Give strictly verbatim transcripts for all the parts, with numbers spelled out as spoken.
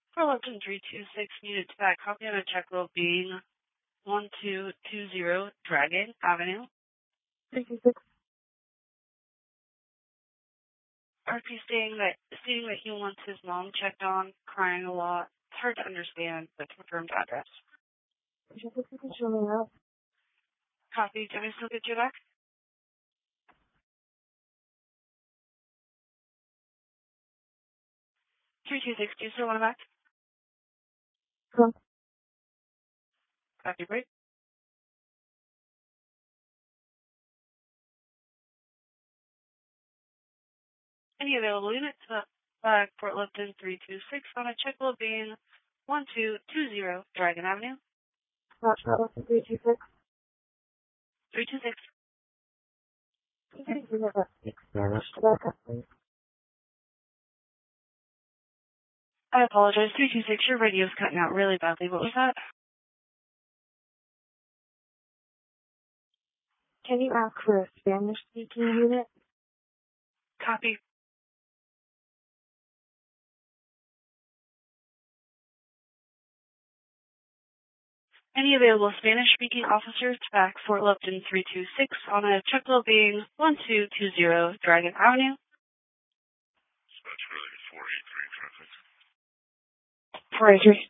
For Lipton three two six, needed back copy on a check load being one two two zero Dragon Avenue. three two six. R P stating that, stating that he wants his mom checked on, crying a lot. It's hard to understand the confirmed address. three two six, you can show me out. Copy. Can I still get you back? three two six, do you still want it back? Hello? Copy, break. Any available units? Uh, back Fort Lipton three two six on a check load being one two two zero Dragon Avenue. Watch that one, three two six. three two six. Thank you very much. Spanish to back up, please. I apologize. three two six, your radio's cutting out really badly. What was that? Can you ask for a Spanish-speaking unit? Copy. Any available Spanish-speaking officers to back Fort Lipton three two six on a check load being one two two zero Dragon Avenue. Dispatch really four eight three traffic. four eight three.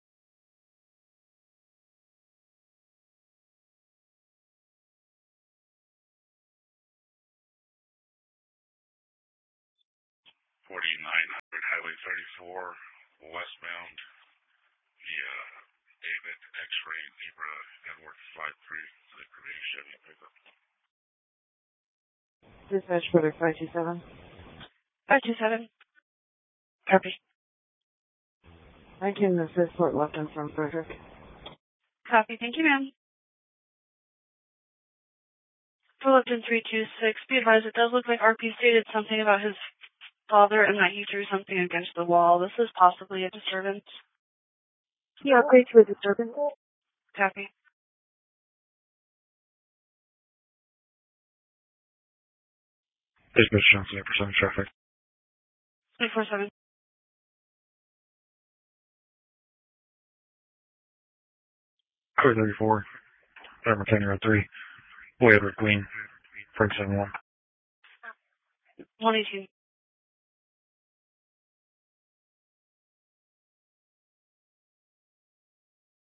forty-nine hundred Highway thirty-four, westbound, via David X-Ray Zebra Edward five three, to the Purdue Chevy pickup. Dispatch for five two seven. five two seven. Copy. I can assist Fort Lipton from Frederick. Copy. Thank you, ma'am. Fort Lipton three two six, be advised it does look like R P stated something about his father and that he threw something against the wall. This is possibly a disturbance. Can you upgrade to a disturbance? Copy. Dispatch Johnson, eight percent traffic. three four seven. Car thirty-four, Driver ten oh three, Boy Edward Queen, Frank seven one. one eighteen.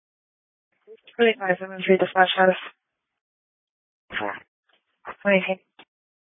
twenty-five seven three dispatch status. Four. one eighteen.